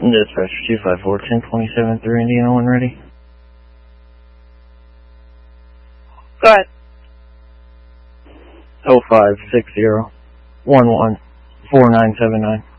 Dispatcher 254, 1027 through Indiana, when ready. Go ahead. 0560 114979.